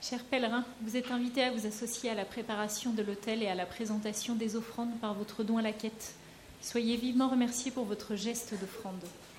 Chers pèlerins, vous êtes invités à vous associer à la préparation de l'autel et à la présentation des offrandes par votre don à la quête. Soyez vivement remerciés pour votre geste d'offrande.